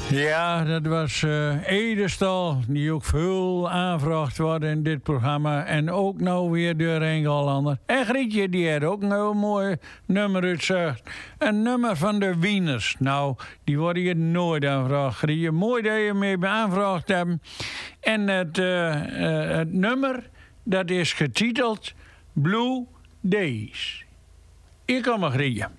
Ja, dat was Edestal, die ook veel aanvraagd wordt in dit programma. En ook nou weer door een Hollander. En Grietje, die had ook een heel mooi nummer uitgezocht. Een nummer van de Wieners. Nou, die worden je nooit aanvraagd, Grietje. Mooi dat je mee aanvraagd hebt. En het nummer, dat is getiteld Blue Days. Hier kom maar, Grietje.